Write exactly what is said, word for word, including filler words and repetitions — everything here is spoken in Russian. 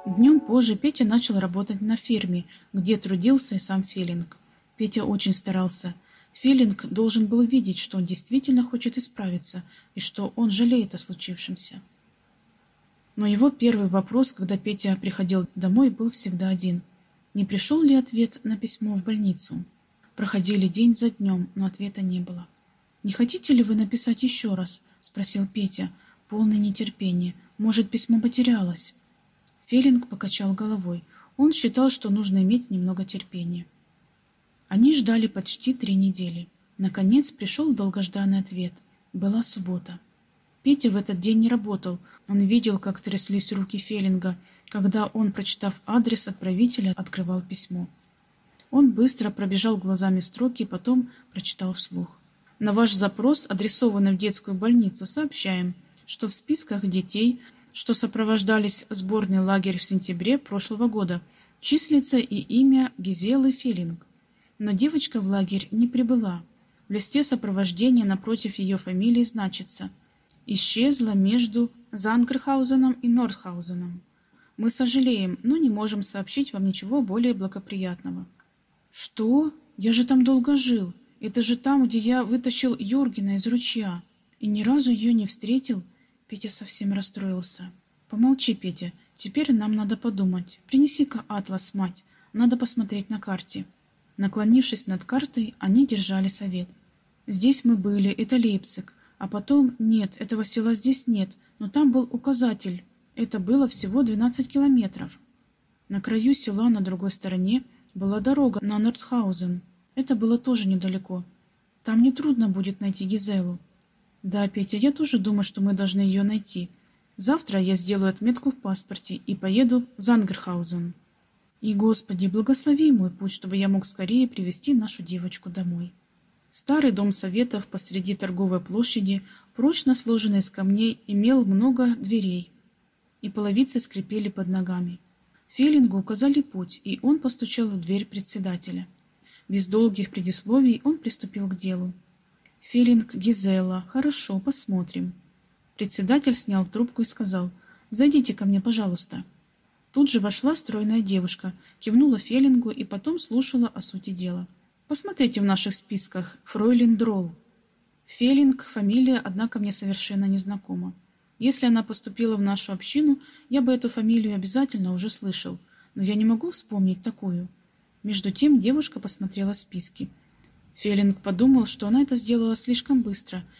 Днем позже Петя начал работать на ферме, где трудился и сам Феллинг. Петя очень старался. Феллинг должен был видеть, что он действительно хочет исправиться и что он жалеет о случившемся. Но его первый вопрос, когда Петя приходил домой, был всегда один. Не пришел ли ответ на письмо в больницу? Проходили день за днем, но ответа не было. «Не хотите ли вы написать еще раз?» — спросил Петя, полный нетерпения. «Может, письмо потерялось?» Феллинг покачал головой. Он считал, что нужно иметь немного терпения. Они ждали почти три недели. Наконец пришел долгожданный ответ. Была суббота. Петя в этот день не работал. Он видел, как тряслись руки Феллинга, когда он, прочитав адрес отправителя, открывал письмо. Он быстро пробежал глазами строки, потом прочитал вслух. На ваш запрос, адресованный в детскую больницу, сообщаем, что в списках детей, что сопровождались в сборный лагерь в сентябре прошлого года, числится и имя Гизелы Феллинг. Но девочка в лагерь не прибыла. В листе сопровождения напротив ее фамилии значится «Исчезла между Зангерхаузеном и Нордхаузеном. Мы сожалеем, но не можем сообщить вам ничего более благоприятного». «Что? Я же там долго жил. Это же там, где я вытащил Юргена из ручья. И ни разу ее не встретил?» Петя совсем расстроился. «Помолчи, Петя. Теперь нам надо подумать. Принеси-ка атлас, мать. Надо посмотреть на карте». Наклонившись над картой, они держали совет. «Здесь мы были, это Лейпциг. А потом, нет, этого села здесь нет, но там был указатель. Это было всего двенадцать километров. На краю села на другой стороне была дорога на Нордхаузен. Это было тоже недалеко. Там нетрудно будет найти Гизелу». «Да, Петя, я тоже думаю, что мы должны ее найти. Завтра я сделаю отметку в паспорте и поеду в Зангерхаузен. И, Господи, благослови мой путь, чтобы я мог скорее привести нашу девочку домой». Старый дом советов посреди торговой площади, прочно сложенный из камней, имел много дверей, и половицы скрипели под ногами. Феллингу указали путь, и он постучал в дверь председателя. Без долгих предисловий он приступил к делу. «Феллинг, Гизела, хорошо, посмотрим». Председатель снял трубку и сказал: «Зайдите ко мне, пожалуйста». Тут же вошла стройная девушка, кивнула Феллингу и потом слушала о сути дела. «Посмотрите в наших списках, фройлен Дролл». Феллинг, фамилия, однако, мне совершенно незнакома. Если она поступила в нашу общину, я бы эту фамилию обязательно уже слышал, но я не могу вспомнить такую. Между тем девушка посмотрела списки. Феллинг подумал, что она это сделала слишком быстро,